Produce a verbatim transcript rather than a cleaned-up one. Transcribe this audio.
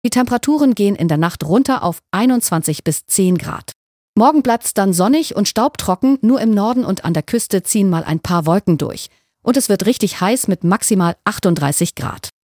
Die Temperaturen gehen in der Nacht runter auf einundzwanzig bis zehn Grad. Morgen bleibt's dann sonnig und staubtrocken, nur im Norden und an der Küste ziehen mal ein paar Wolken durch. Und es wird richtig heiß mit maximal achtunddreißig Grad.